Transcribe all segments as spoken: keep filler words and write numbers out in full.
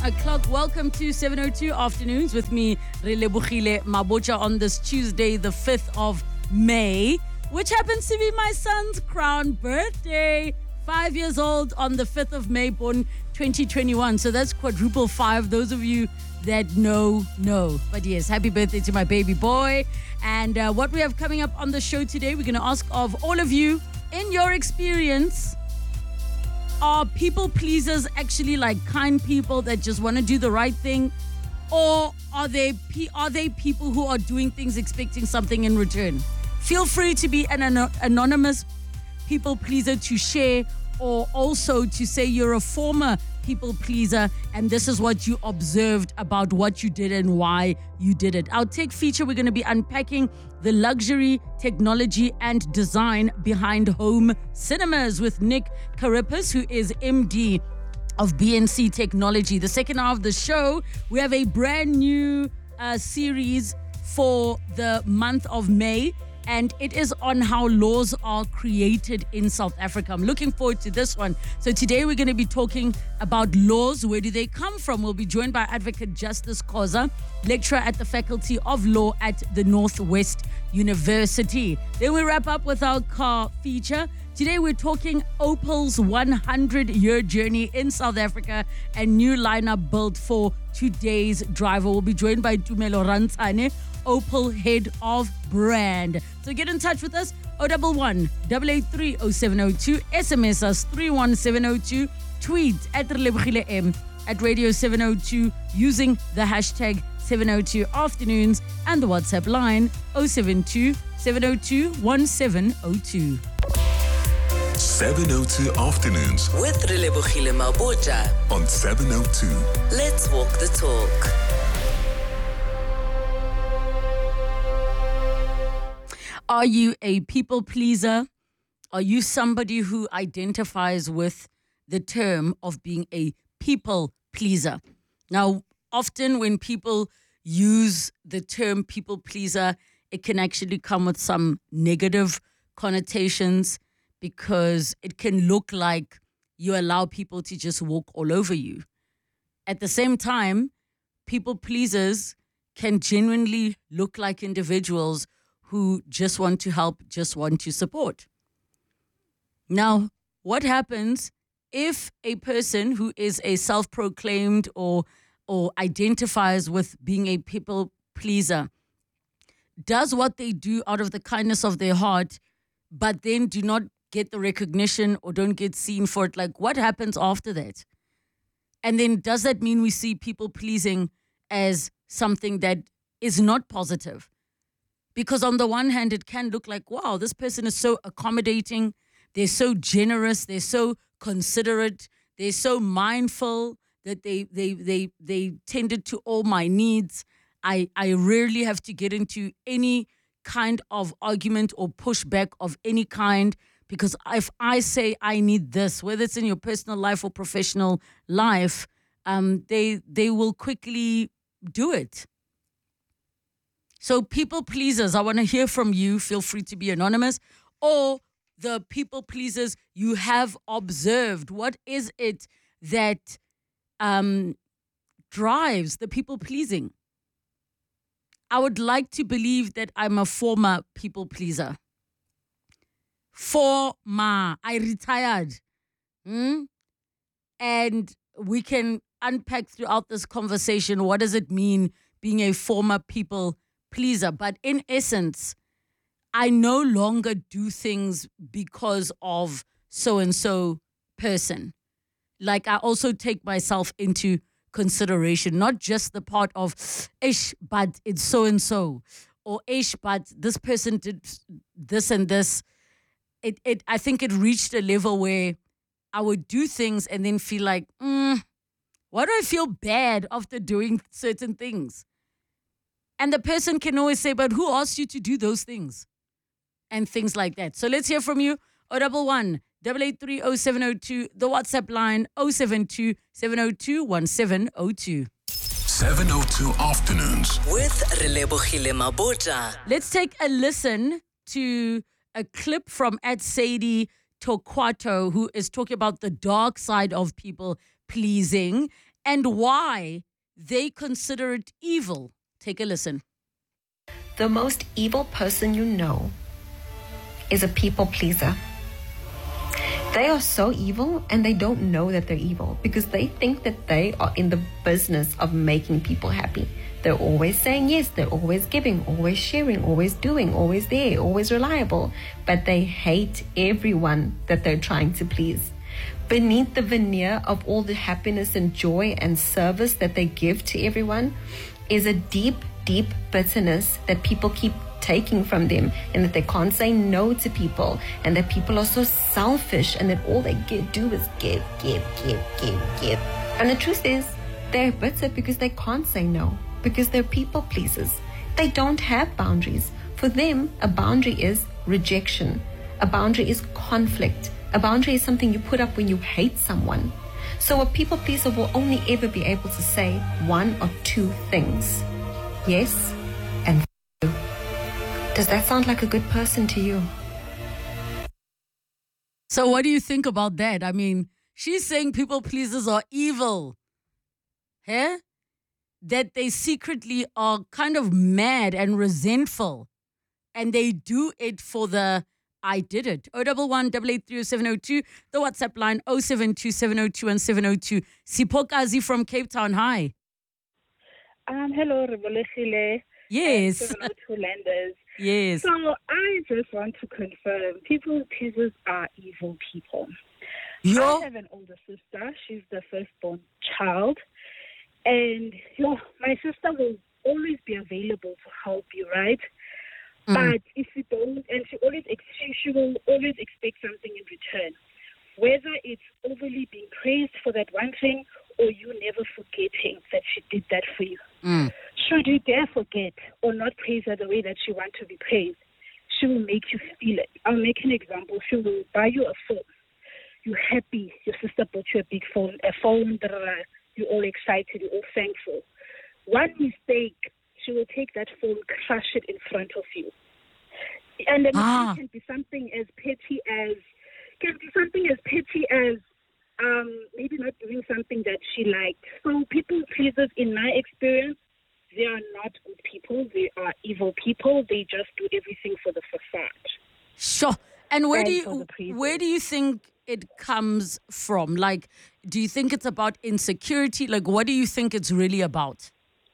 o'clock. Welcome to seven oh two Afternoons with me, Relebohile Mabotja, on this Tuesday, the fifth of May, which happens to be my son's crown birthday. Five years old on the fifth of May, born twenty twenty-one. So that's quadruple five. Those of you that know, know. But yes, happy birthday to my baby boy. And uh, what we have coming up on the show today, we're going to ask of all of you, in your experience, are people pleasers actually like kind people that just want to do the right thing? Or are they, are they people who are doing things expecting something in return? Feel free to be an an- anonymous people pleaser to share, or also to say you're a former people pleaser and this is what you observed about what you did and why you did it. Our tech feature, we're going to be unpacking the luxury, technology and design behind home cinemas with Nick Caripus, who is M D of B N C Technology. The second half of the show, we have a brand new uh, series for the month of May, and it is on how laws are created in South Africa. I'm looking forward to this one. So today we're going to be talking about laws. Where do they come from? We'll be joined by Advocate Justice Khoza, lecturer at the Faculty of Law at the Northwest University. Then we wrap up with our car feature. Today we're talking Opel's one hundred year journey in South Africa and new lineup built for today's driver. We'll be joined by Tumelo Rantsane, Opel head of brand. So get in touch with us, zero one one, eight eight three, zero seven zero two, S M S us three one seven zero two, tweet at Relebohile M, at Radio seven oh two using the hashtag seven oh two afternoons, and the WhatsApp line zero seven two, seven zero two, one seven zero two. seven oh two Afternoons with Relebohile Mabotja on seven oh two. Let's walk the talk. Are you a people pleaser? Are you somebody who identifies with the term of being a people pleaser? Now, often when people use the term people pleaser, it can actually come with some negative connotations, because it can look like you allow people to just walk all over you. At the same time, people pleasers can genuinely look like individuals who just want to help, just want to support. Now, what happens if a person who is a self-proclaimed or or identifies with being a people pleaser does what they do out of the kindness of their heart, but then do not get the recognition or don't get seen for it? Like, what happens after that? And then does that mean we see people pleasing as something that is not positive? Because on the one hand, it can look like, wow, this person is so accommodating, they're so generous, they're so considerate, they're so mindful that they they they they tended to all my needs. I, I rarely have to get into any kind of argument or pushback of any kind, because if I say I need this, whether it's in your personal life or professional life, um, they they will quickly do it. So people pleasers, I want to hear from you. Feel free to be anonymous. Or the people pleasers you have observed. What is it that um, drives the people pleasing? I would like to believe that I'm a former people pleaser. Former. I retired. Hmm? And we can unpack throughout this conversation, what does it mean being a former people pleaser? But in essence, I no longer do things because of so-and-so person. Like, I also take myself into consideration, not just the part of, ish, but it's so-and-so, or ish, but this person did this and this. It, it, I think it reached a level where I would do things and then feel like, mm, why do I feel bad after doing certain things? And the person can always say, but who asked you to do those things? And things like that. So let's hear from you. zero one one, eight eight three, zero seven zero two. The WhatsApp line, zero seven two, seven zero two, one seven zero two. seven oh two Afternoons with Relebohile Mabotja. Let's take a listen to a clip from at Sadie Torquato, who is talking about the dark side of people pleasing and why they consider it evil. Take a listen. The most evil person you know is a people pleaser. They are so evil and they don't know that they're evil because they think that they are in the business of making people happy. They're always saying yes, they're always giving, always sharing, always doing, always there, always reliable. But they hate everyone that they're trying to please. Beneath the veneer of all the happiness and joy and service that they give to everyone is a deep, deep bitterness that people keep taking from them, and that they can't say no to people, and that people are so selfish, and that all they give, do is give, give, give, give, give. And the truth is, they're bitter because they can't say no, because they're people pleasers. They don't have boundaries. For them, a boundary is rejection. A boundary is conflict. A boundary is something you put up when you hate someone. So a people pleaser will only ever be able to say one or two things. Yes and f- you. Does that sound like a good person to you? So what do you think about that? I mean, she's saying people pleasers are evil. Huh? That they secretly are kind of mad and resentful. And they do it for the I did it. oh one one, eight eight three, seven oh two. The WhatsApp line oh seven two, seven oh two, and seven oh two. Sipokazi from Cape Town. Hi. Um, hello, Rebolechile. Yes. seven oh two Landers. Yes. So I just want to confirm, people pleasers are evil people. Yo. I have an older sister. She's the firstborn child. And yo, my sister will always be available to help you, right? Mm. But if you don't, and she always ex- she will always expect something in return. Whether it's overly being praised for that one thing or you never forgetting that she did that for you. Mm. Should you dare forget or not praise her the way that she wants to be praised, she will make you feel it. I'll make an example. She will buy you a phone. You're happy. Your sister bought you a big phone, a phone that uh, you're all excited, you're all thankful. One mistake, she will take that phone, crush it in front of you. And the ah. mistake can be something as petty as, can be something as petty as um, maybe not doing something that she liked. So people pleasers, in my experience, they are not good people. They are evil people. They just do everything for the facade. Sure. And where and do you where do you think it comes from? Like, do you think it's about insecurity? Like, what do you think it's really about?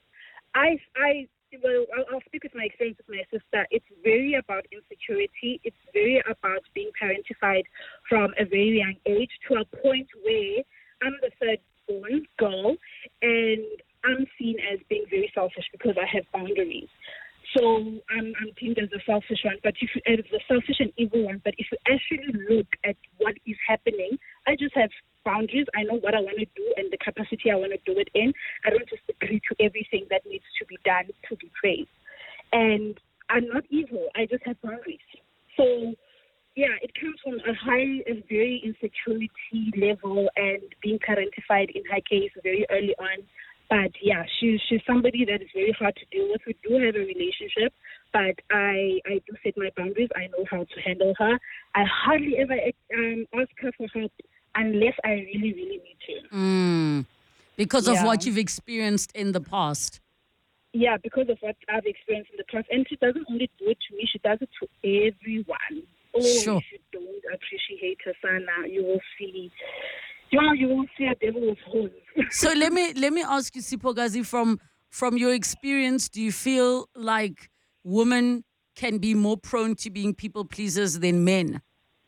I, I, well, I'll, I'll speak with my experience with my sister. It's very about insecurity. It's very about being parentified from a very young age to a point where I'm the third born girl and I'm seen as being very selfish because I have boundaries. So I'm, I'm deemed as a selfish one, but if you, as the selfish and evil one. But if you actually look at what is happening, I just have boundaries. I know what I want to do and the capacity I want to do it in. I don't just agree to everything that needs to be done to be praised. And I'm not evil. I just have boundaries. So, yeah, it comes from a high and very insecurity level and being parentified in her case very early on. But yeah, she's she's somebody that is very hard to deal with. We do have a relationship, but I I do set my boundaries. I know how to handle her. I hardly ever um, ask her for help unless I really, really need to. Mm, because yeah. of what you've experienced in the past. Yeah, because of what I've experienced in the past. And she doesn't only do it to me, she does it to everyone. Oh, sure. If you don't appreciate her, Sana, you will see... Yeah, you won't see a devil with horns. So let me let me ask you, Sipokazi, from from your experience, do you feel like women can be more prone to being people pleasers than men?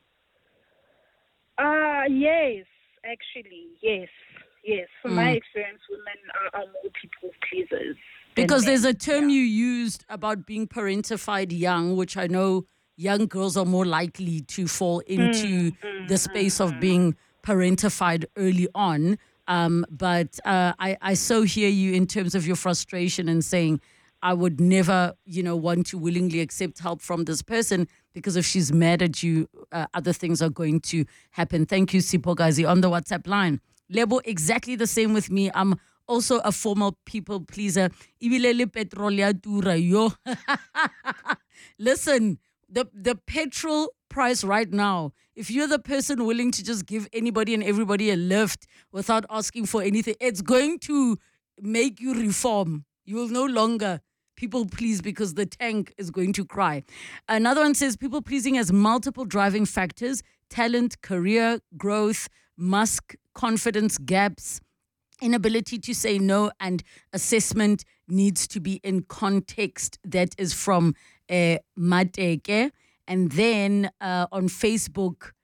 Uh yes, actually, yes, yes. From Mm. my experience, women are, are more people pleasers. Because there's a men. term yeah. you used about being parentified young, which I know young girls are more likely to fall into Mm, mm, the space mm, of being parentified early on. Um, but uh, I, I so hear you in terms of your frustration and saying, I would never, you know, want to willingly accept help from this person because if she's mad at you, uh, other things are going to happen. Thank you, Sipokazi, on the WhatsApp line. Lebo, exactly the same with me. I'm also a former people pleaser. Ibile le petrol ya tura, yo. Listen, the the petrol price right now, if you're the person willing to just give anybody and everybody a lift without asking for anything, it's going to make you reform. You will no longer people please because the tank is going to cry. Another one says people pleasing has multiple driving factors: talent, career growth, Musk, confidence gaps, inability to say no, and assessment needs to be in context. That is from uh, Mateke. And then uh, on Facebook,